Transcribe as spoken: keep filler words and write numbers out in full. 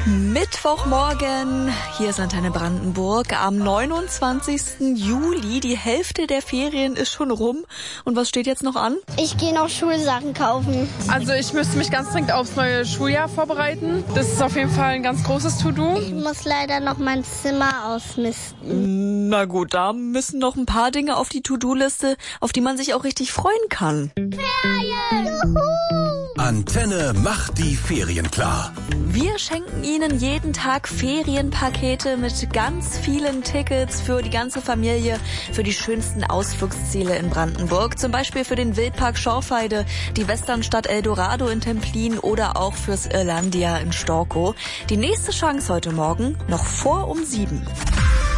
Mittwochmorgen, hier ist Antenne Brandenburg, am neunundzwanzigsten Juli. Die Hälfte der Ferien ist schon rum. Und was steht jetzt noch an? Ich gehe noch Schulsachen kaufen. Also ich müsste mich ganz dringend aufs neue Schuljahr vorbereiten. Das ist auf jeden Fall ein ganz großes To-Do. Ich muss leider noch mein Zimmer ausmisten. Na gut, da müssen noch ein paar Dinge auf die To-Do-Liste, auf die man sich auch richtig freuen kann. Ferien! Juhu! Antenne macht die Ferien klar. Wir schenken Ihnen jeden Tag Ferienpakete mit ganz vielen Tickets für die ganze Familie, für die schönsten Ausflugsziele in Brandenburg. Zum Beispiel für den Wildpark Schorfheide, die Westernstadt Eldorado in Templin oder auch fürs Irlandia in Storkow. Die nächste Chance heute Morgen noch vor um sieben.